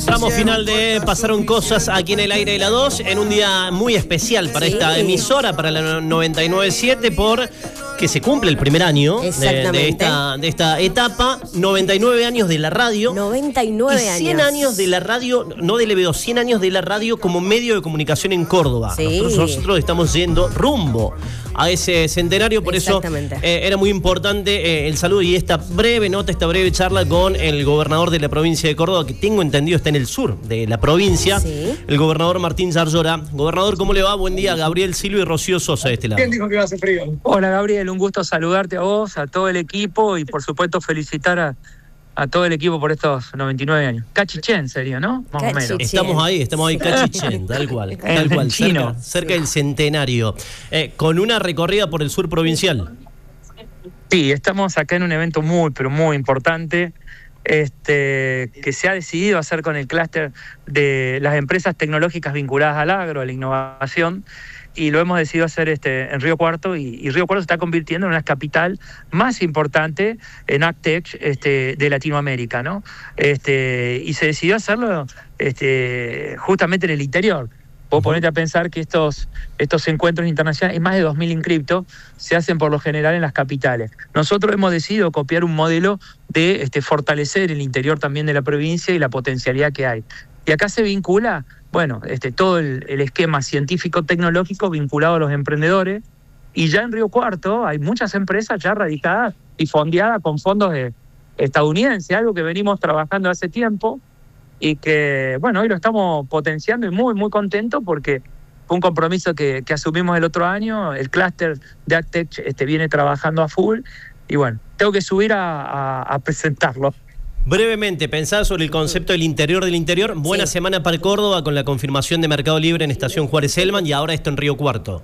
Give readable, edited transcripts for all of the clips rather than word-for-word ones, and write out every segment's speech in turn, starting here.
Tramo final de Pasaron Cosas aquí en el aire de la 2, en un día muy especial para esta emisora, para la 99.7, por que se cumple el primer año de esta etapa. 99 años de la radio. 99 y 100 años de la radio, no de LB2, 100 años de la radio como medio de comunicación en Córdoba. Sí. Nosotros estamos yendo rumbo a ese centenario, por eso era muy importante el saludo y esta breve nota, esta breve charla con el gobernador de la provincia de Córdoba, que tengo entendido está en el sur de la provincia, el gobernador Martín Zarzora. Gobernador, ¿cómo le va? Buen día. Gabriel Silva y Rocío Sosa de este lado. ¿Quién dijo que iba a hacer frío? Hola Gabriel, un gusto saludarte a vos, a todo el equipo y por supuesto felicitar a todo el equipo por estos 99 años. Cachichén sería, ¿no? Más o menos. Estamos ahí, Cachichén, tal cual, cerca del centenario, con una recorrida por el sur provincial. Sí, estamos acá en un evento muy, pero muy importante, que se ha decidido hacer con el clúster de las empresas tecnológicas vinculadas al agro, a la innovación, y lo hemos decidido hacer en Río Cuarto, y Río Cuarto se está convirtiendo en una capital más importante en AgTech de Latinoamérica, ¿no? Y se decidió hacerlo justamente en el interior. Vos ponete a pensar que estos encuentros internacionales, hay más de 2.000 inscriptos, se hacen por lo general en las capitales. Nosotros hemos decidido copiar un modelo de fortalecer el interior también de la provincia y la potencialidad que hay. Y acá se vincula, todo el esquema científico-tecnológico vinculado a los emprendedores. Y ya en Río Cuarto hay muchas empresas ya radicadas y fondeadas con fondos estadounidenses, algo que venimos trabajando hace tiempo y que, hoy lo estamos potenciando y muy, muy contentos porque fue un compromiso que asumimos el otro año. El clúster de AgTech viene trabajando a full y tengo que subir a presentarlo. Brevemente, pensar sobre el concepto del interior del interior. Buena semana para Córdoba con la confirmación de Mercado Libre en Estación Juárez Elman y ahora esto en Río Cuarto.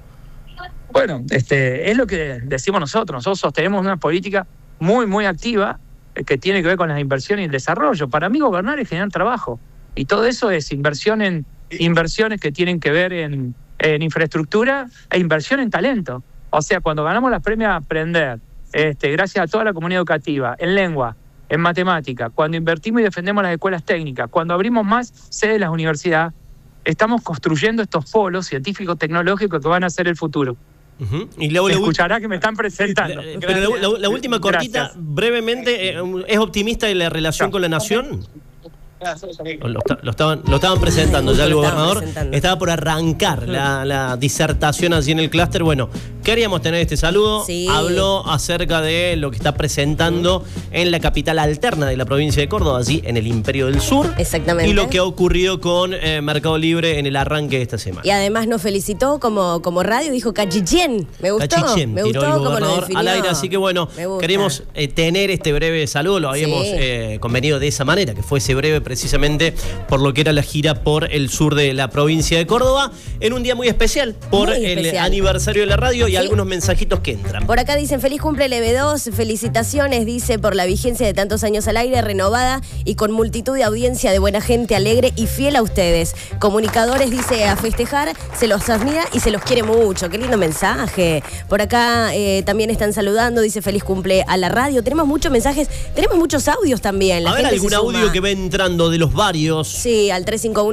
Es lo que decimos nosotros. Nosotros sostenemos una política muy, muy activa que tiene que ver con las inversiones y el desarrollo. Para mí gobernar es generar trabajo. Y todo eso es inversiones que tienen que ver en infraestructura e inversión en talento. O sea, cuando ganamos las premios Aprender, gracias a toda la comunidad educativa, en lengua, en matemática, cuando invertimos y defendemos las escuelas técnicas, cuando abrimos más sedes de las universidades, estamos construyendo estos polos científicos tecnológicos que van a ser el futuro. Y luego escuchará que me están presentando. Pero la última cortita, brevemente, ¿es optimista en la relación con la nación? Lo estaban presentando ya el gobernador. Estaba por arrancar la disertación allí en el clúster. Queríamos tener este saludo. Habló acerca de lo que está presentando en la capital alterna de la provincia de Córdoba, allí en el Imperio del Sur. Exactamente. Y lo que ha ocurrido con Mercado Libre en el arranque de esta semana. Y además nos felicitó como radio, dijo Cachichén. Me gustó. Cachichén, me tiró gustó el gobernador al aire, así que queríamos tener este breve saludo. Lo habíamos convenido de esa manera, que fuese breve precisamente por lo que era la gira por el sur de la provincia de Córdoba, en un día muy especial por el aniversario de la radio y algunos mensajitos que entran. Por acá dicen: feliz cumple LB2, felicitaciones, dice, por la vigencia de tantos años al aire, renovada y con multitud de audiencia de buena gente, alegre y fiel a ustedes. Comunicadores, dice, a festejar, se los admira y se los quiere mucho. Qué lindo mensaje. Por acá también están saludando, dice feliz cumple a la radio. Tenemos muchos mensajes, tenemos muchos audios también. A ver, algún audio que va entrando de los varios. Sí, al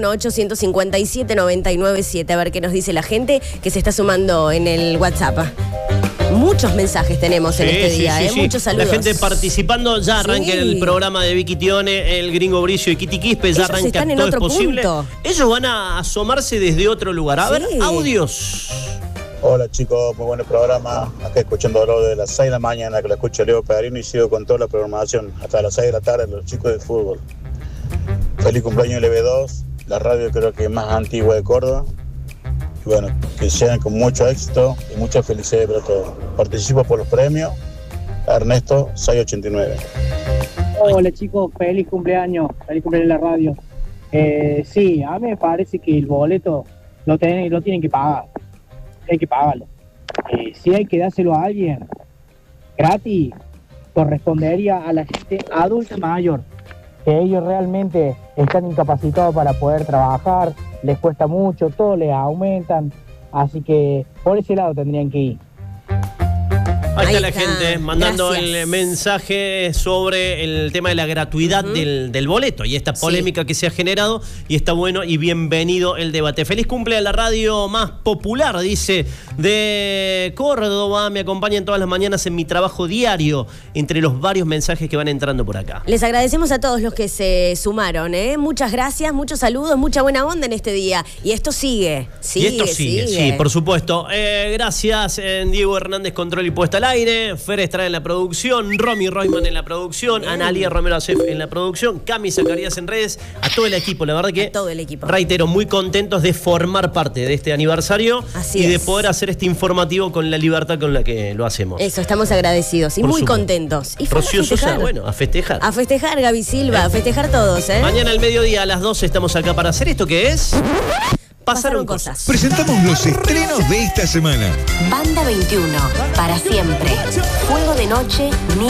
351-857-997. A ver qué nos dice la gente que se está sumando en el WhatsApp. Muchos mensajes tenemos en este día, muchos saludos. La gente participando, ya arranca el programa de Vicky Tione, el Gringo Bricio y Kitty Quispe, ya arranca Todo es Posible. Ellos van a asomarse desde otro lugar. A ver, audios. Hola chicos, muy buen programa. Acá escuchándolo de las 6 de la mañana, que lo escucha Leo Pedrino y sigo con toda la programación hasta las 6 de la tarde, los chicos de fútbol. Feliz cumpleaños LB2, la radio creo que más antigua de Córdoba. Y que sean con mucho éxito y mucha felicidad para todos. Participo por los premios, Ernesto 689. Hola chicos, feliz cumpleaños en la radio. Sí, a mí me parece que el boleto lo tienen que pagar. Hay que pagarlo. Si hay que dárselo a alguien gratis, correspondería a la gente adulta mayor, que ellos realmente están incapacitados para poder trabajar, les cuesta mucho, todo les aumentan, así que por ese lado tendrían que ir. Ahí está la gente mandando Gracias. el mensaje sobre el tema de la gratuidad del boleto y esta polémica que se ha generado, y está bueno y bienvenido el debate. Feliz cumple a la radio más popular, dice, de Córdoba. Me acompañan todas las mañanas en mi trabajo diario, entre los varios mensajes que van entrando por acá. Les agradecemos a todos los que se sumaron, ¿eh? Muchas gracias, muchos saludos, mucha buena onda en este día. Y esto sigue, y esto sigue, sí, por supuesto. Gracias, Diego Hernández, control y puesta al aire. Fer Estrada en la producción, Romy Royman en la producción, Analia Romero Acef en la producción, Cami Zacarías en redes, a todo el equipo. La verdad que, todo el equipo, reitero, muy contentos de formar parte de este aniversario. Así y de es. poder hacer este informativo con la libertad con la que lo hacemos. Eso, estamos agradecidos y Por muy supuesto. contentos. Y Rocío Sosa, bueno, a festejar. A festejar, Gaby Silva, a festejar todos, ¿eh? Mañana al mediodía a las 12 estamos acá para hacer esto que es... Pasaron cosas. Presentamos los estrenos de esta semana. Banda 21, para siempre. Juego de noche,